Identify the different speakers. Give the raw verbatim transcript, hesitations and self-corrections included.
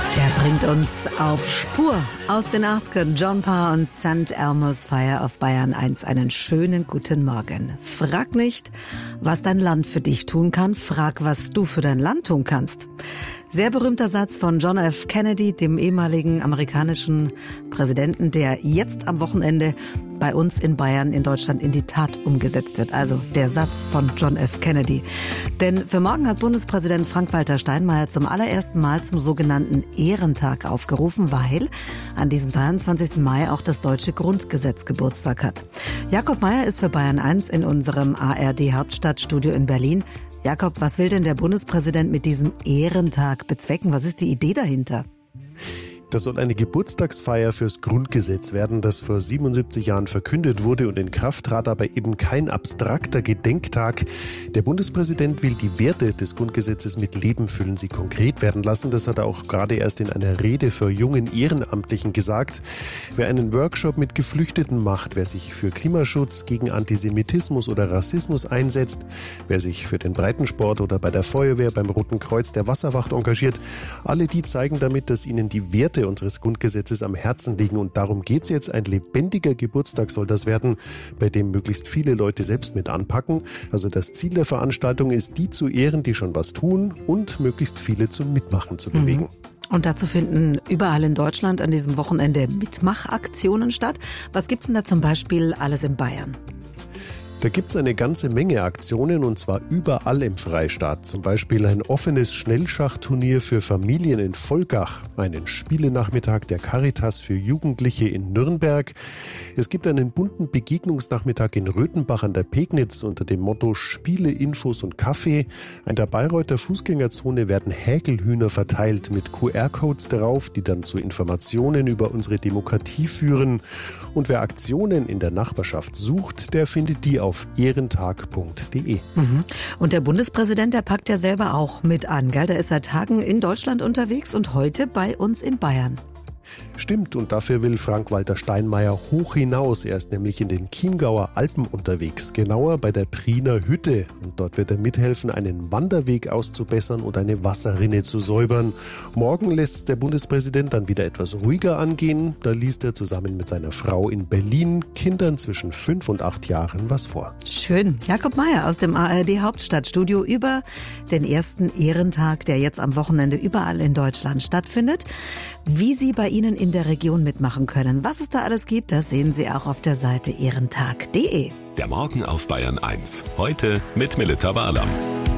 Speaker 1: Der bringt uns auf Spur aus den achtzigern. John Parr und St. Elmo's Fire auf Bayern eins. Einen schönen guten Morgen. Frag nicht, was dein Land für dich tun kann. Frag, was du für dein Land tun kannst. Sehr berühmter Satz von John F. Kennedy, dem ehemaligen amerikanischen Präsidenten, der jetzt am Wochenende bei uns in Bayern in Deutschland in die Tat umgesetzt wird. Also der Satz von John F. Kennedy. Denn für morgen hat Bundespräsident Frank-Walter Steinmeier zum allerersten Mal zum sogenannten Ehrentag aufgerufen, weil an diesem dreiundzwanzigsten Mai auch das deutsche Grundgesetz Geburtstag hat. Jakob Meier ist für Bayern eins in unserem A R D-Hauptstadtstudio in Berlin. Jakob, was will denn der Bundespräsident mit diesem Ehrentag bezwecken? Was ist die Idee dahinter?
Speaker 2: Das soll eine Geburtstagsfeier fürs Grundgesetz werden, das vor siebenundsiebzig Jahren verkündet wurde und in Kraft trat, aber eben kein abstrakter Gedenktag. Der Bundespräsident will die Werte des Grundgesetzes mit Leben füllen, sie konkret werden lassen. Das hat er auch gerade erst in einer Rede für jungen Ehrenamtlichen gesagt. Wer einen Workshop mit Geflüchteten macht, wer sich für Klimaschutz, gegen Antisemitismus oder Rassismus einsetzt, wer sich für den Breitensport oder bei der Feuerwehr, beim Roten Kreuz, der Wasserwacht engagiert, alle die zeigen damit, dass ihnen die Werte unseres Grundgesetzes am Herzen liegen. Und darum geht's jetzt. Ein lebendiger Geburtstag soll das werden, bei dem möglichst viele Leute selbst mit anpacken. Also das Ziel der Veranstaltung ist, die zu ehren, die schon was tun und möglichst viele zum Mitmachen zu bewegen.
Speaker 1: Mhm. Und dazu finden überall in Deutschland an diesem Wochenende Mitmachaktionen statt. Was gibt's denn da zum Beispiel alles in Bayern?
Speaker 2: Da gibt's eine ganze Menge Aktionen und zwar überall im Freistaat. Zum Beispiel ein offenes Schnellschachturnier für Familien in Volkach, einen Spielenachmittag der Caritas für Jugendliche in Nürnberg. Es gibt einen bunten Begegnungsnachmittag in Röthenbach an der Pegnitz unter dem Motto Spiele, Infos und Kaffee. An der Bayreuther Fußgängerzone werden Häkelhühner verteilt mit Q R-Codes drauf, die dann zu Informationen über unsere Demokratie führen. Und wer Aktionen in der Nachbarschaft sucht, der findet die auf ehrentag punkt de.
Speaker 1: Mhm. Und der Bundespräsident, der packt ja selber auch mit an, gell? Der ist seit Tagen in Deutschland unterwegs und heute bei uns in Bayern.
Speaker 2: Stimmt, und dafür will Frank-Walter Steinmeier hoch hinaus. Er ist nämlich in den Chiemgauer Alpen unterwegs, genauer bei der Priener Hütte. Und dort wird er mithelfen, einen Wanderweg auszubessern und eine Wasserrinne zu säubern. Morgen lässt der Bundespräsident dann wieder etwas ruhiger angehen. Da liest er zusammen mit seiner Frau in Berlin Kindern zwischen fünf und acht Jahren was vor.
Speaker 1: Schön. Jakob Meier aus dem A R D-Hauptstadtstudio über den ersten Ehrentag, der jetzt am Wochenende überall in Deutschland stattfindet. Wie Sie bei Ihnen in der Region mitmachen können, was es da alles gibt, das sehen Sie auch auf der Seite ehrentag punkt de.
Speaker 3: Der Morgen auf Bayern eins. Heute mit Melita Barlam.